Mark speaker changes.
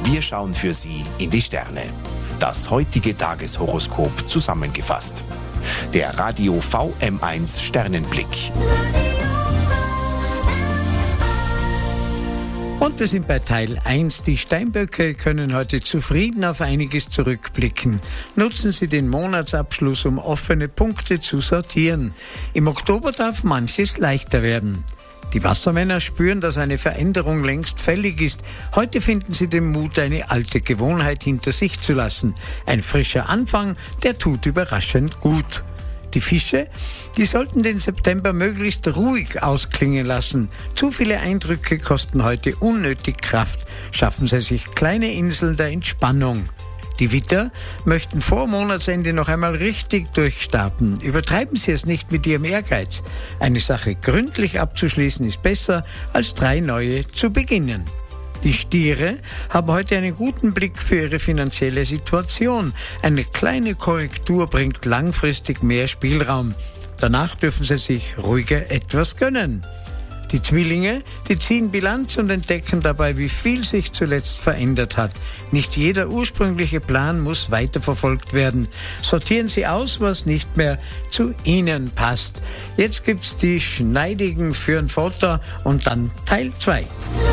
Speaker 1: Wir schauen für Sie in die Sterne. Das heutige Tageshoroskop zusammengefasst. Der Radio VM1 Sternenblick.
Speaker 2: Und wir sind bei Teil 1. Die Steinböcke können heute zufrieden auf einiges zurückblicken. Nutzen Sie den Monatsabschluss, um offene Punkte zu sortieren. Im Oktober darf manches leichter werden. Die Wassermänner spüren, dass eine Veränderung längst fällig ist. Heute finden sie den Mut, eine alte Gewohnheit hinter sich zu lassen. Ein frischer Anfang, der tut überraschend gut. Die Fische, die sollten den September möglichst ruhig ausklingen lassen. Zu viele Eindrücke kosten heute unnötig Kraft. Schaffen Sie sich kleine Inseln der Entspannung. Die Widder möchten vor Monatsende noch einmal richtig durchstarten. Übertreiben Sie es nicht mit Ihrem Ehrgeiz. Eine Sache gründlich abzuschließen ist besser, als 3 neue zu beginnen. Die Stiere haben heute einen guten Blick für ihre finanzielle Situation. Eine kleine Korrektur bringt langfristig mehr Spielraum. Danach dürfen Sie sich ruhiger etwas gönnen. Die Zwillinge, die ziehen Bilanz und entdecken dabei, wie viel sich zuletzt verändert hat. Nicht jeder ursprüngliche Plan muss weiterverfolgt werden. Sortieren Sie aus, was nicht mehr zu Ihnen passt. Jetzt gibt's die Schneidigen für ein Foto und dann Teil 2.